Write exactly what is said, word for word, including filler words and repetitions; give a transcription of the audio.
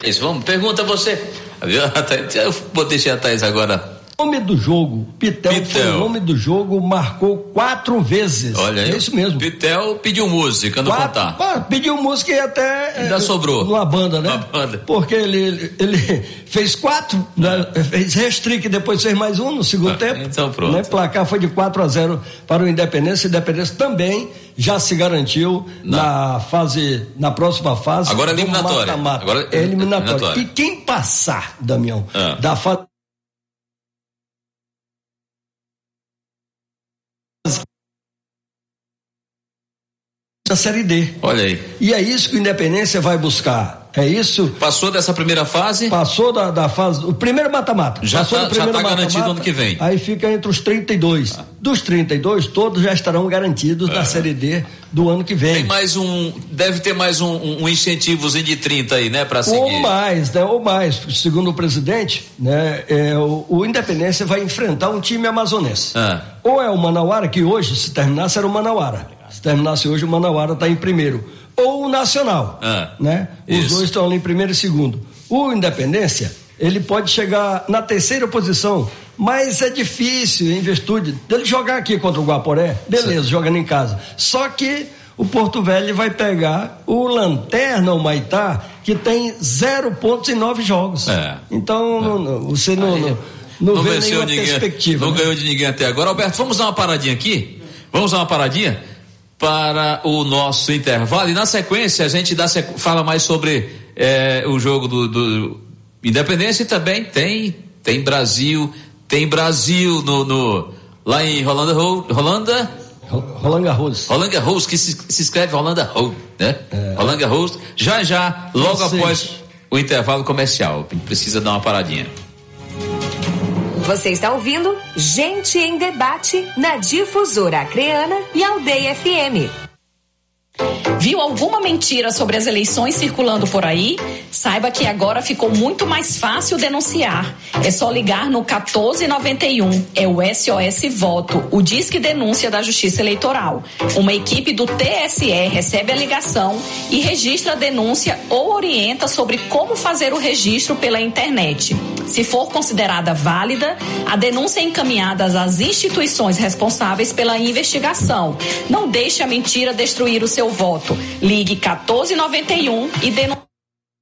Vamos, pergunta você. Eu vou deixar a Thaís agora. O nome do jogo, Pitel, Pitel. Foi o nome do jogo, marcou quatro vezes. Olha aí. É isso mesmo. Pitel pediu música no contar. Ah, pediu música e até. Ainda é, sobrou. Numa banda, né? Uma banda. Porque ele, ele fez quatro, né? Fez hat-trick, depois fez mais um no segundo ah, tempo. Então pronto. Né? Placar foi de quatro a zero para o Independência. O Independência também já se garantiu Não. na fase, na próxima fase. Agora é eliminatória. Mata-mata. Agora é eliminatória. eliminatória. E quem passar, Damião, ah. da fase da Série D. Olha aí. E é isso que o Independência vai buscar. É isso. Passou dessa primeira fase? Passou da, da fase. O primeiro mata-mata. Já está tá garantido ano que vem. Aí fica entre os trinta e dois. Ah. Dos trinta e dois, todos já estarão garantidos ah. na Série D do ano que vem. Tem mais um. Deve ter mais um, um incentivozinho de trinta aí, né? Para seguir. Ou mais, né? Ou mais. Segundo o presidente, né? É, o, o Independência vai enfrentar um time amazonense. Ah. Ou é o Manauara, que hoje, se terminasse, era o Manauara. Se terminasse hoje, o Manauara está em primeiro. Ou o Nacional, ah, né? Os isso. dois estão ali em primeiro e segundo. O Independência, ele pode chegar na terceira posição, mas é difícil, em virtude dele jogar aqui contra o Guaporé, beleza, Sim. jogando em casa. Só que o Porto Velho vai pegar o Lanterna, o Maitá, que tem zero pontos em nove jogos. É. Então, é. Não, você não, Aí, não, não, não vê nenhuma ninguém, perspectiva. Não né? ganhou de ninguém até agora. Alberto, vamos dar uma paradinha aqui? Vamos dar uma paradinha? Para o nosso intervalo, e na sequência a gente dá, fala mais sobre é, o jogo do, do Independência, e também tem tem Brasil tem Brasil no, no lá em Rolanda Rolanda Roland Garros Roland Garros, que se, se escreve Rolanda Garros, né? É. Roland Garros, já já logo Vocês. após o intervalo comercial, precisa dar uma paradinha. Você está ouvindo Gente em Debate na Difusora Acreana e Aldeia F M. Viu alguma mentira sobre as eleições circulando por aí? Saiba que agora ficou muito mais fácil denunciar. É só ligar no quatorze noventa e um. É o S O S Voto, o Disque Denúncia da Justiça Eleitoral. Uma equipe do T S E recebe a ligação e registra a denúncia ou orienta sobre como fazer o registro pela internet. Se for considerada válida, a denúncia é encaminhada às instituições responsáveis pela investigação. Não deixe a mentira destruir o seu voto. Ligue quatorze noventa e um e denuncie.